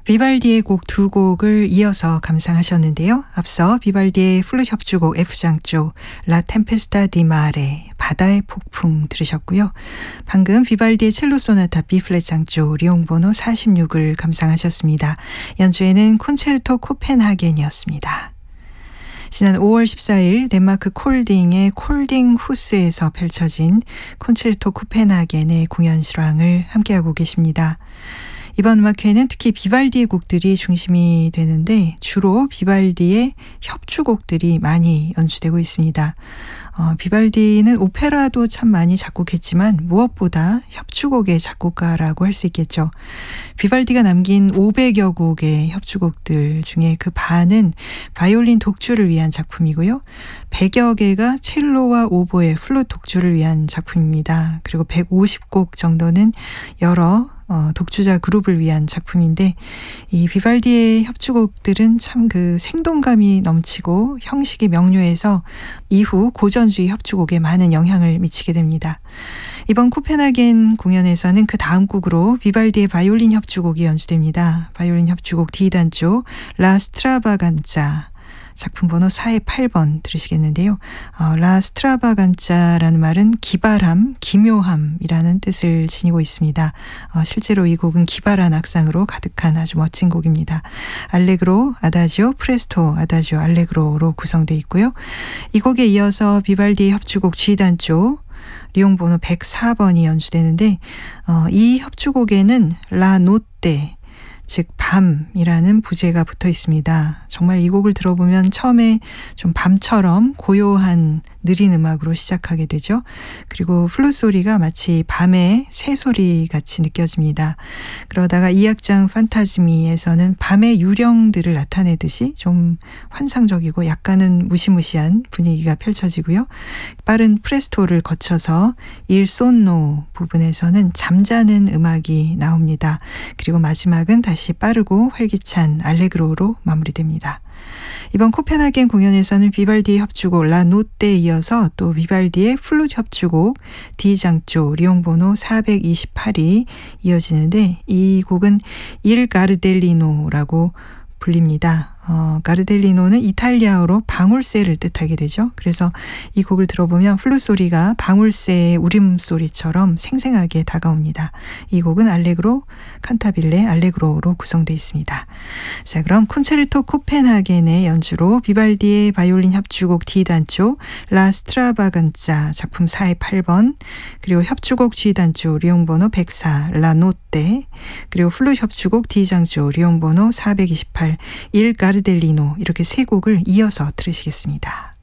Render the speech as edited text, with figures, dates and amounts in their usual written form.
비발디의 곡 두 곡을 이어서 감상하셨는데요. 앞서 비발디의 플룻 협주곡 F장조 라 템페스타 디 마레 바다의 폭풍 들으셨고요. 방금 비발디의 첼로 소나타 B플랫 장조 리옹 번호 46을 감상하셨습니다. 연주에는 콘체르토 코펜하겐이었습니다. 지난 5월 14일 덴마크 콜딩의 콜딩 후스에서 펼쳐진 콘체르토 코펜하겐의 공연 실황을 함께하고 계십니다. 이번 음악회는 특히 비발디의 곡들이 중심이 되는데 주로 비발디의 협주곡들이 많이 연주되고 있습니다. 비발디는 오페라도 참 많이 작곡했지만 무엇보다 협주곡의 작곡가라고 할 수 있겠죠. 비발디가 남긴 500여 곡의 협주곡들 중에 그 반은 바이올린 독주를 위한 작품이고요. 100여 개가 첼로와 오보에 플룻 독주를 위한 작품입니다. 그리고 150곡 정도는 여러 독주자 그룹을 위한 작품인데 이 비발디의 협주곡들은 참 그 생동감이 넘치고 형식이 명료해서 이후 고전주의 협주곡에 많은 영향을 미치게 됩니다. 이번 코펜하겐 공연에서는 그 다음 곡으로 비발디의 바이올린 협주곡이 연주됩니다. 바이올린 협주곡 D단조 라 스트라바간자 작품 번호 4-8번 들으시겠는데요. 라 스트라바간자라는 말은 기발함, 기묘함이라는 뜻을 지니고 있습니다. 실제로 이 곡은 기발한 악상으로 가득한 아주 멋진 곡입니다. 알레그로, 아다지오, 프레스토, 아다지오, 알레그로로 구성되어 있고요. 이 곡에 이어서 비발디의 협주곡 G단조 리옹 번호 104번이 연주되는데 이 협주곡에는 라 노떼 즉 밤이라는 부제가 붙어 있습니다. 정말 이 곡을 들어보면 처음에 좀 밤처럼 고요한 느린 음악으로 시작하게 되죠. 그리고 플룻 소리가 마치 밤의 새소리 같이 느껴집니다. 그러다가 2악장 판타즈미에서는 밤의 유령들을 나타내듯이 좀 환상적이고 약간은 무시무시한 분위기가 펼쳐지고요. 빠른 프레스토를 거쳐서 일 손노 부분에서는 잠자는 음악이 나옵니다. 그리고 마지막은 다시 빠르고 활기찬 알레그로로 마무리됩니다. 이번 코펜하겐 공연에서는 비발디의 협주곡 라 노떼에 이어서 또 비발디의 플룻 협주곡 D장조 리옹 번호 428이 이어지는데 이 곡은 일 가르델리노라고 불립니다. 가르델리노는 이탈리아어로 방울새를 뜻하게 되죠. 그래서 이 곡을 들어보면 플룻 소리가 방울새의 울음소리처럼 생생하게 다가옵니다. 이 곡은 알레그로, 칸타빌레, 알레그로로 구성되어 있습니다. 자, 그럼 콘체르토 코펜하겐의 연주로 비발디의 바이올린 협주곡 D단조 라 스트라바간자 작품 4-8번 그리고 협주곡 G단조 리옹 번호 104 라 노떼 그리고 플룻 협주곡 D장조 리옹 번호 428 일 가르델리노 이렇게 세 곡을 이어서 들으시겠습니다.